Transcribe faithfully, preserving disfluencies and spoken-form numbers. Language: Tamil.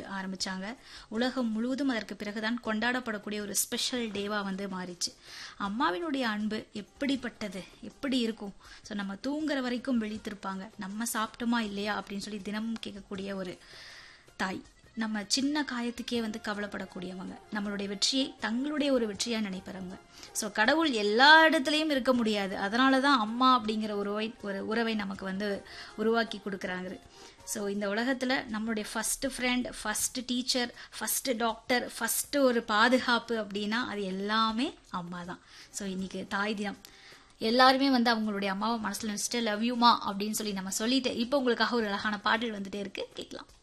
ஆரம்பிச்சாங்க. உலகம் முழுவதும் அதற்கு பிறகுதான் கொண்டாடப்படக்கூடிய ஒரு ஸ்பெஷல் டேவா வந்து மாறிச்சு. அம்மாவினுடைய அன்பு எப்படிப்பட்டது, எப்படி இருக்கும்? ஸோ நம்ம தூங்குற வரைக்கும் விழித்திருப்பாங்க, நம்ம சாப்பிட்டோமா இல்லையா அப்படின்னு சொல்லி தினமும் கேட்கக்கூடிய ஒரு தாய். நம்ம சின்ன காயத்துக்கே வந்து கவலைப்படக்கூடியவங்க, நம்மளுடைய வெற்றியை தங்களுடைய ஒரு வெற்றியா நினைப்பறவங்க. ஸோ கடவுள் எல்லா இடத்துலையும் இருக்க முடியாது, அதனால தான் அம்மா அப்படிங்கிற உறவை ஒரு உறவை நமக்கு வந்து உருவாக்கி கொடுக்குறாங்க. ஸோ இந்த உலகத்தில் நம்மளுடைய first friend, first teacher, first doctor, first ஒரு பாதுகாப்பு அப்படின்னா அது எல்லாமே அம்மா தான். ஸோ இன்னைக்கு தாய் தினம். எல்லாருமே வந்து அவங்களுடைய அம்மாவை மனசில் நினச்சிட்டு லவ் யூமா அப்படின்னு சொல்லி நம்ம சொல்லிட்டு இப்போ உங்களுக்காக ஒரு அழகான பாடல் வந்துட்டே இருக்கு, கேட்கலாம்.